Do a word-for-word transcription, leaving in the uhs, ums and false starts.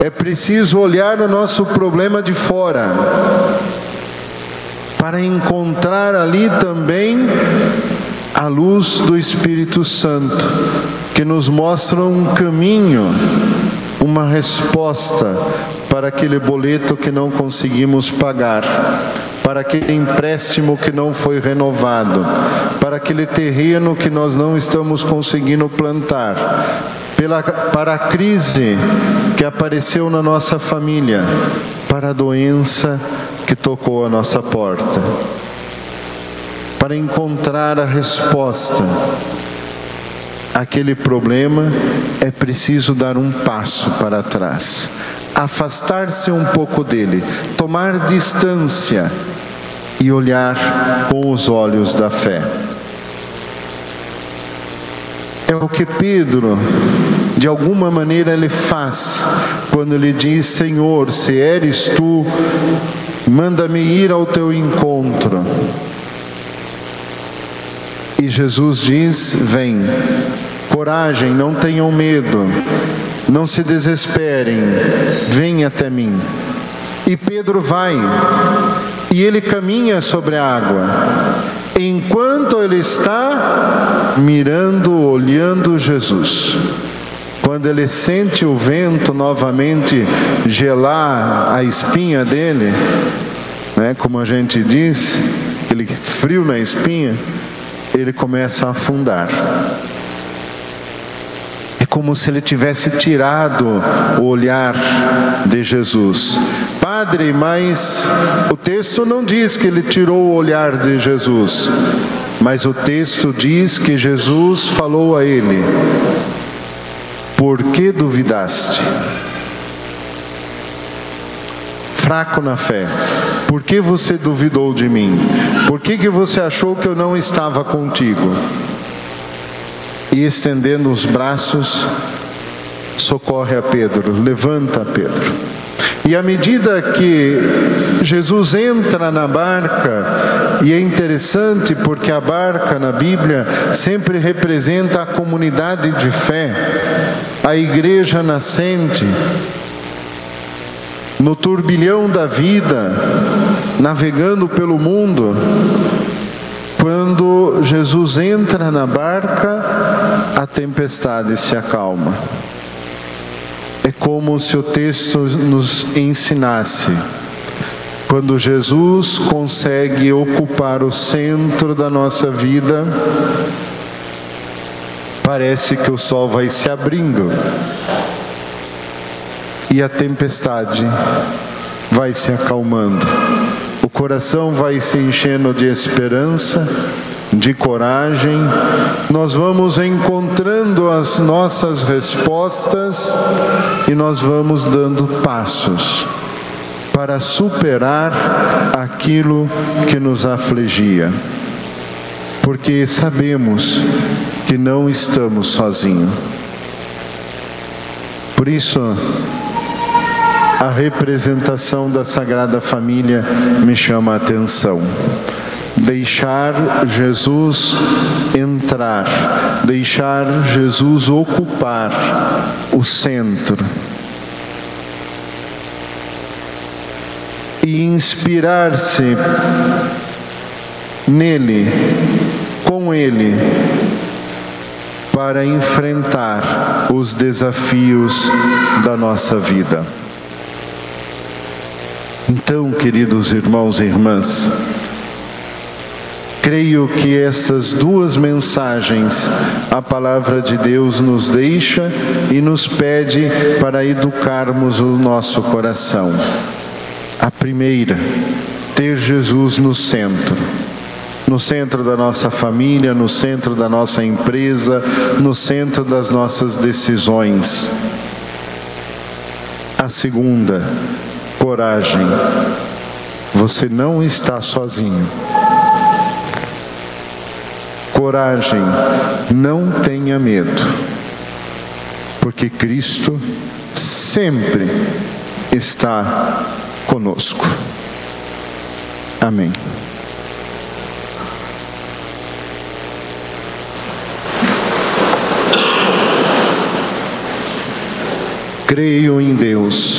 É preciso olhar o nosso problema de fora, para encontrar ali também a luz do Espírito Santo, que nos mostra um caminho, uma resposta para aquele boleto que não conseguimos pagar, para aquele empréstimo que não foi renovado, para aquele terreno que nós não estamos conseguindo plantar, pela, para a crise que apareceu na nossa família, para a doença que tocou a nossa porta. Para encontrar a resposta àquele problema, é preciso dar um passo para trás, afastar-se um pouco dele, tomar distância e olhar com os olhos da fé. É o que Pedro, de alguma maneira, ele faz quando ele diz: Senhor, se eres tu, manda-me ir ao teu encontro. E Jesus diz: vem, coragem, não tenham medo, não se desesperem, vem até mim. E Pedro vai, e ele caminha sobre a água, enquanto ele está mirando, olhando Jesus. Quando ele sente o vento novamente gelar a espinha dele, né, como a gente diz, aquele frio na espinha, ele começa a afundar. É como se ele tivesse tirado o olhar de Jesus. Padre, mas o texto não diz que ele tirou o olhar de Jesus, mas o texto diz que Jesus falou a ele: por que duvidaste? Fraco na fé, por que você duvidou de mim? Por que que você achou que eu não estava contigo? E estendendo os braços, socorre a Pedro, levanta Pedro. E à medida que Jesus entra na barca, e é interessante porque a barca na Bíblia sempre representa a comunidade de fé, a igreja nascente, no turbilhão da vida, navegando pelo mundo. Quando Jesus entra na barca, a tempestade se acalma. É como se o texto nos ensinasse: quando Jesus consegue ocupar o centro da nossa vida, parece que o sol vai se abrindo e a tempestade vai se acalmando. O coração vai se enchendo de esperança, de coragem. Nós vamos encontrando as nossas respostas e nós vamos dando passos para superar aquilo que nos afligia. Porque sabemos que não estamos sozinhos. Por isso, a representação da Sagrada Família me chama a atenção. Deixar Jesus entrar, deixar Jesus ocupar o centro. E inspirar-se nele, com ele, para enfrentar os desafios da nossa vida. Então, queridos irmãos e irmãs, creio que essas duas mensagens a palavra de Deus nos deixa e nos pede para educarmos o nosso coração. A primeira, ter Jesus no centro. No centro da nossa família, no centro da nossa empresa, no centro das nossas decisões. A segunda, coragem. Você não está sozinho. Coragem, não tenha medo, porque Cristo sempre está conosco. Amém. Creio em Deus,